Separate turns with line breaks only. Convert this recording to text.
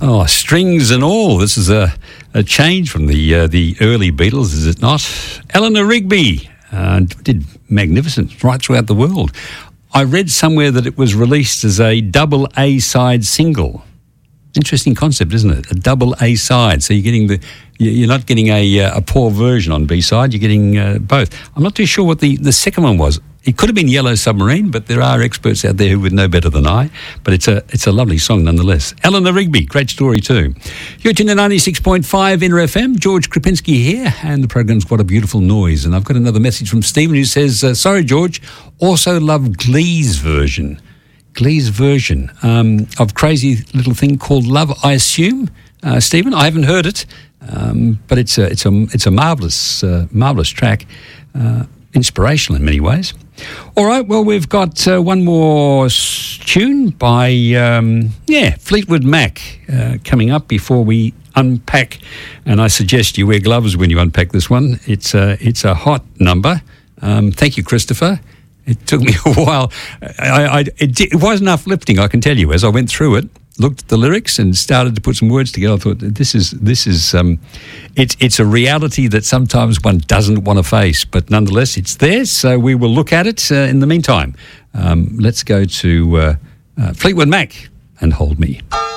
Oh, strings and all. This is a change from the early Beatles, is it not? Eleanor Rigby did magnificent right throughout the world. I read somewhere that it was released as a double A-side single. Interesting concept, isn't it? A double A-side. So you're not getting a poor version on B-side. You're getting both. I'm not too sure what the second one was. It could have been Yellow Submarine, but there are experts out there who would know better than I. But it's a lovely song nonetheless. Eleanor Rigby, great story too. You're tuned to 96.5 Inter FM. George Kripinski here, and the program's What a Beautiful Noise. And I've got another message from Stephen who says, sorry, George, also love Glee's version. Glee's version of Crazy Little Thing Called Love, I assume. Stephen, I haven't heard it, but it's a marvellous track, inspirational in many ways. All right, well, we've got one more tune by Fleetwood Mac coming up before we unpack, and I suggest you wear gloves when you unpack this one. It's a hot number. Thank you, Christopher. It took me a while. It wasn't uplifting, I can tell you. As I went through it, looked at the lyrics and started to put some words together, I thought, this is it's a reality that sometimes one doesn't want to face, but nonetheless, it's there. So we will look at it. In the meantime, let's go to Fleetwood Mac and Hold Me.